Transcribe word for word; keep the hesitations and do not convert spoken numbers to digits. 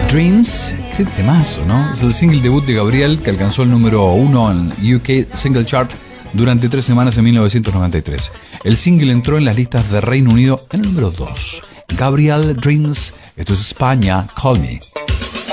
Dreams, qué temazo, ¿no? Es el single debut de Gabriel que alcanzó el número uno en U K Single Chart durante tres semanas en mil novecientos noventa y tres. El single entró en las listas de Reino Unido en el número dos. Gabriel, Dreams, esto es España, Call Me.